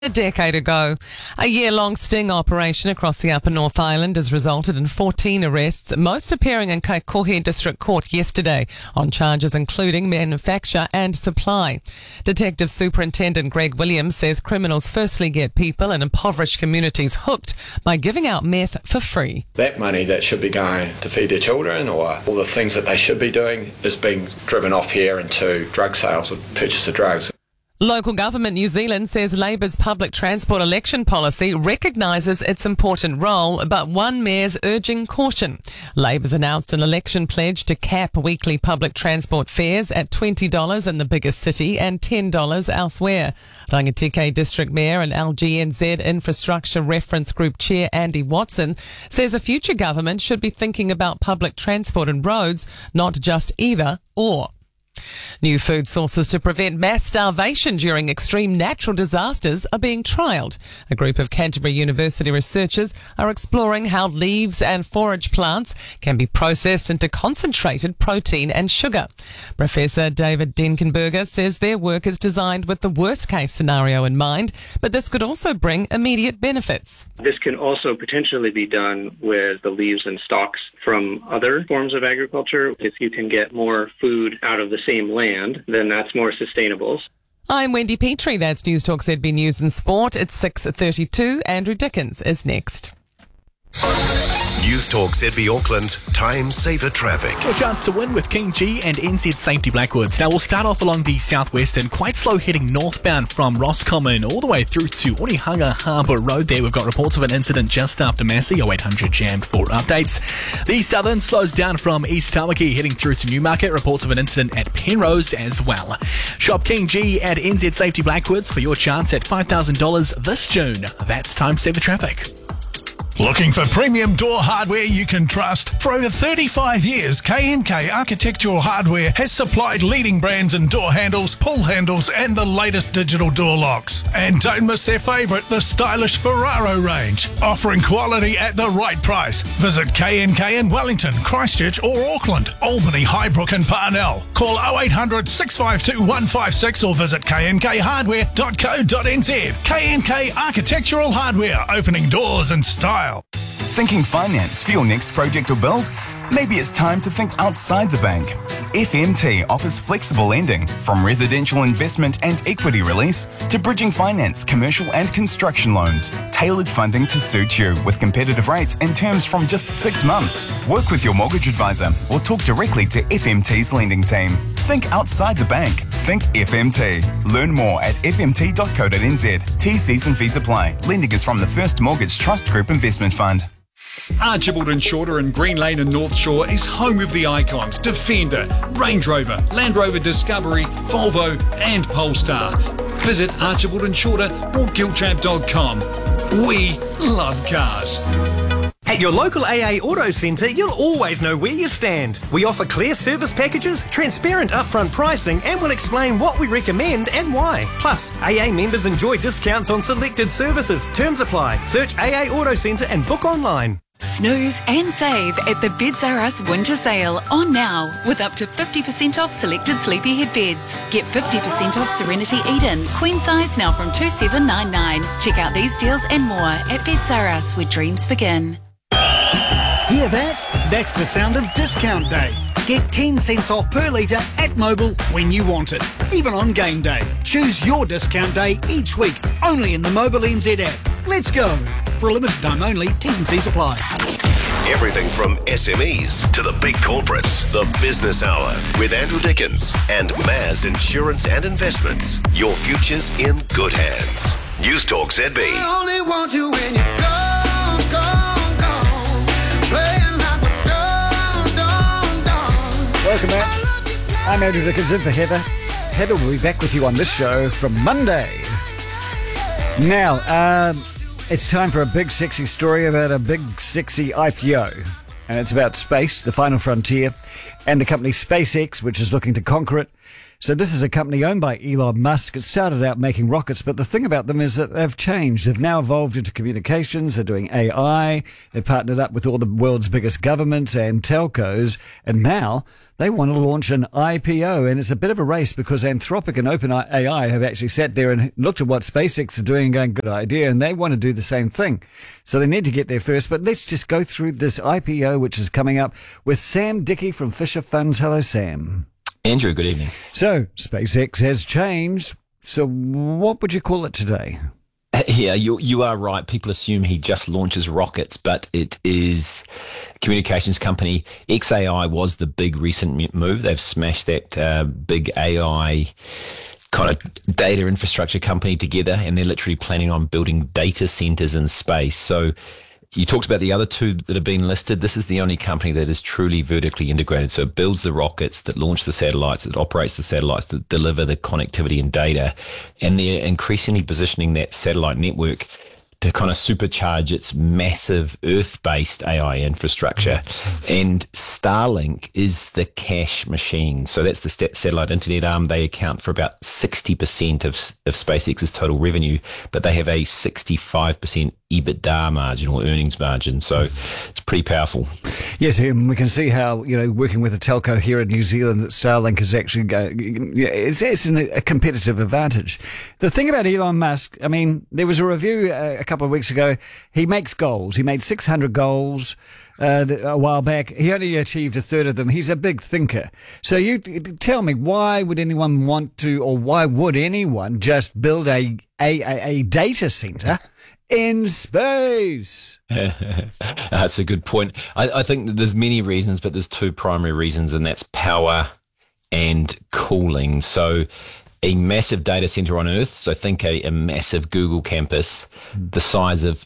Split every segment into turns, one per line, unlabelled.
A decade ago, a year-long sting operation across the Upper North Island has resulted in 14 arrests, most appearing in Kaikohe District Court yesterday on charges including manufacture and supply. Detective Superintendent Greg Williams says criminals firstly get people in impoverished communities hooked by giving out meth for free.
That money that should be going to feed their children or all the things that they should be doing is being driven off here into drug sales or purchase of drugs.
Local government New Zealand says Labour's public transport election policy recognises its important role, but one mayor's urging caution. Labour's announced an election pledge to cap weekly public transport fares at $20 in the biggest city and $10 elsewhere. Rangitikei District Mayor and LGNZ Infrastructure Reference Group Chair Andy Watson says a future government should be thinking about public transport and roads, not just either or. New food sources to prevent mass starvation during extreme natural disasters are being trialled. A group of Canterbury University researchers are exploring how leaves and forage plants can be processed into concentrated protein and sugar. Professor David Denkenberger says their work is designed with the worst-case scenario in mind, but this could also bring immediate benefits.
This can also potentially be done with the leaves and stalks from other forms of agriculture. If you can get more food out of the same land, then that's more sustainable.
I'm Wendy Petrie. That's News Talk ZB News and Sport. It's 6:32. Andrew Dickens is next.
News Talk ZB Auckland, time saver traffic.
Your chance to win with King G and NZ Safety Blackwoods. Now we'll start off along the southwest and quite slow heading northbound from Roscommon all the way through to Orihanga Harbour Road. There we've got reports of an incident just after Massey, 0800 jam for updates. The southern slows down from East Tamaki heading through to Newmarket. Reports of an incident at Penrose as well. Shop King G at NZ Safety Blackwoods for your chance at $5,000 this June. That's time saver traffic.
Looking for premium door hardware you can trust? For over 35 years, K&K Architectural Hardware has supplied leading brands in door handles, pull handles and the latest digital door locks. And don't miss their favourite, the stylish Ferraro range, offering quality at the right price. Visit K&K in Wellington, Christchurch or Auckland, Albany, Highbrook and Parnell. Call 0800 652 156 or visit knkhardware.co.nz. K&K Architectural Hardware, opening doors in style.
Thinking finance for your next project or build? Maybe it's time to think outside the bank. FMT offers flexible lending, from residential investment and equity release to bridging finance, commercial and construction loans. Tailored funding to suit you with competitive rates and terms from just 6 months. Work with your mortgage advisor or talk directly to FMT's lending team. Think outside the bank. Think FMT. Learn more at fmt.co.nz. T's and fees apply. Lending is from the First Mortgage Trust Group Investment Fund.
Archibald and Shorter in Green Lane and North Shore is home of the icons Defender, Range Rover, Land Rover Discovery, Volvo and Polestar. Visit Archibald and Shorter or giltrap.com. We love cars.
At your local AA Auto Centre, you'll always know where you stand. We offer clear service packages, transparent upfront pricing, and will explain what we recommend and why. Plus, AA members enjoy discounts on selected services. Terms apply. Search AA Auto Centre and book online.
Snooze and save at the Beds R Us winter sale on now with up to 50% off selected sleepyhead beds. Get 50% off Serenity Eden, queen size now from $2,799. Check out these deals and more at Beds R Us, where dreams begin.
Hear that? That's the sound of discount day. Get 10 cents off per litre at Mobil when you want it, even on game day. Choose your discount day each week, only in the Mobil NZ app. Let's go. For a limited time only, T's and C's apply.
Everything from SMEs to the big corporates. The Business Hour with Andrew Dickens and Maz Insurance and Investments. Your future's in good hands. News Talk ZB.
I only want you when you go.
Welcome back. I'm Andrew Dickinson for Heather. Heather will be back with you on this show from Monday. Now, it's time for a big sexy story about a big sexy IPO. And it's about space, the final frontier, and the company SpaceX, which is looking to conquer it. So this is a company owned by Elon Musk. It started out making rockets, but the thing about them is that they've changed. They've now evolved into communications. They're doing AI. They've partnered up with all the world's biggest governments and telcos. And now they want to launch an IPO. And it's a bit of a race because Anthropic and OpenAI have actually sat there and looked at what SpaceX are doing and going, good idea. And they want to do the same thing. So they need to get there first. But let's just go through this IPO, which is coming up with Sam Dickey from Fisher Funds. Hello, Sam.
Andrew, good evening.
So SpaceX has changed. So what would you call it today?
Yeah, you are right. People assume he just launches rockets, but it is a communications company. XAI was the big recent move. They've smashed that big AI kind of data infrastructure company together, and they're literally planning on building data centers in space. So you talked about the other two that have been listed. This is the only company that is truly vertically integrated. So it builds the rockets, that launch the satellites, that operates the satellites, that deliver the connectivity and data. And they're increasingly positioning that satellite network to kind of supercharge its massive Earth-based AI infrastructure. And Starlink is the cash machine. So that's the satellite internet arm. They account for about 60% of SpaceX's total revenue, but they have a 65% EBITDA margin or earnings margin. So it's pretty powerful.
Yes, and we can see how, working with a telco here in New Zealand, that Starlink is actually it's a competitive advantage. The thing about Elon Musk, I mean, there was a review a couple of weeks ago. He makes goals. He made 600 goals a while back. He only achieved a third of them. He's a big thinker. So you tell me, why would anyone want to, or why would anyone just build a data center in space?
That's a good point. I think that there's many reasons, but there's two primary reasons, and that's power and cooling. So a massive data center on Earth, so think a massive Google campus, the size of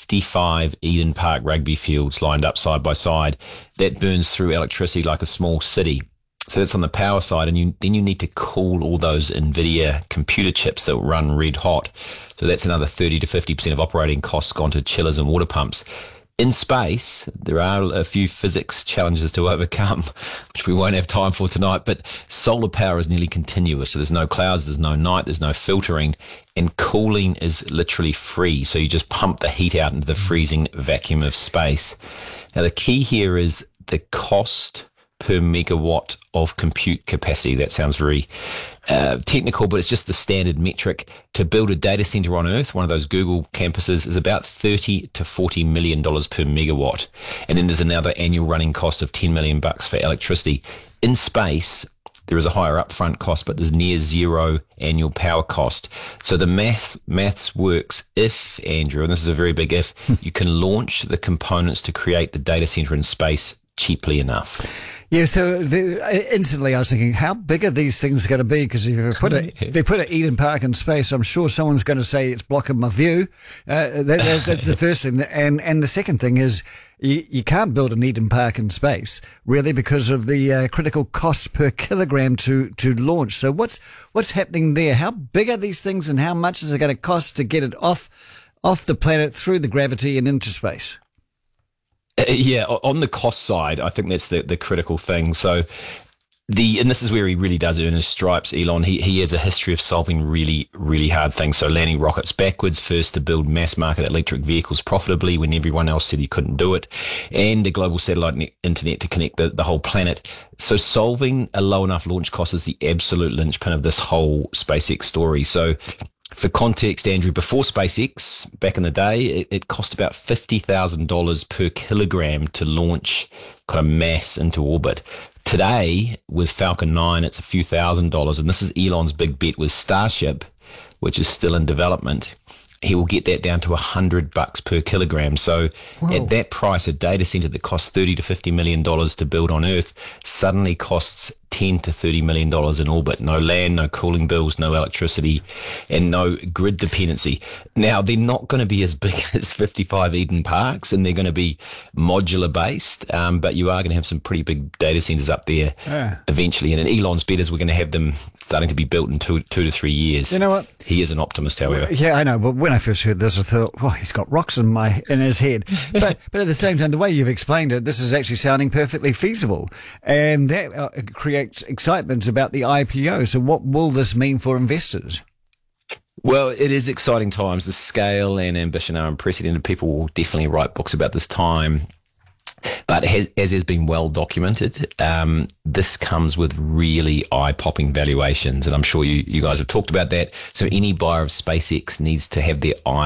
55 Eden Park rugby fields lined up side by side, that burns through electricity like a small city. So that's on the power side, and then you need to cool all those NVIDIA computer chips that run red hot. So that's another 30 to 50% of operating costs gone to chillers and water pumps. In space, there are a few physics challenges to overcome, which we won't have time for tonight, but solar power is nearly continuous. So there's no clouds, there's no night, there's no filtering, and cooling is literally free. So you just pump the heat out into the freezing vacuum of space. Now, the key here is the cost per megawatt of compute capacity. That sounds very technical, but it's just the standard metric. To build a data center on Earth, one of those Google campuses, is about $30 to $40 million per megawatt. And then there's another annual running cost of $10 million for electricity. In space, there is a higher upfront cost, but there's near zero annual power cost. So the maths works if, Andrew, and this is a very big if, you can launch the components to create the data center in space cheaply enough.
Yeah, so instantly I was thinking, how big are these things going to be? Because if they put an Eden Park in space, I'm sure someone's going to say it's blocking my view. That's the first thing. And the second thing is you can't build an Eden Park in space, really, because of the critical cost per kilogram to launch. So what's happening there? How big are these things, and how much is it going to cost to get it off the planet through the gravity and into space?
Yeah, on the cost side, I think that's the critical thing. So and this is where he really does earn his stripes, Elon. He has a history of solving really, really hard things. So landing rockets backwards, first to build mass market electric vehicles profitably when everyone else said he couldn't do it, and a global satellite internet to connect the whole planet. So solving a low enough launch cost is the absolute linchpin of this whole SpaceX story. So for context, Andrew, before SpaceX, back in the day, it cost about $50,000 per kilogram to launch kind of mass into orbit. Today, with Falcon 9, it's a few $1,000s, and this is Elon's big bet with Starship, which is still in development. He will get that down to $100 per kilogram. So at that price, a data center that costs $30 to $50 million to build on Earth suddenly costs $10 to $30 million in orbit. No land, no cooling bills, no electricity, and no grid dependency. Now, they're not going to be as big as 55 Eden Parks, and they're going to be modular based, but you are going to have some pretty big data centers up there eventually. And Elon's bet is we're going to have them starting to be built in two to 3 years.
You know what?
He is an optimist, however.
Yeah, I know. But when I first heard this, I thought, well, he's got rocks in his head. But at the same time, the way you've explained it, this is actually sounding perfectly feasible. And that creates excitement about the IPO. So what will this mean for investors?
Well, it is exciting times. The scale and ambition are unprecedented. People will definitely write books about this time. But as has been well documented, this comes with really eye-popping valuations. And I'm sure you guys have talked about that. So any buyer of SpaceX needs to have their eye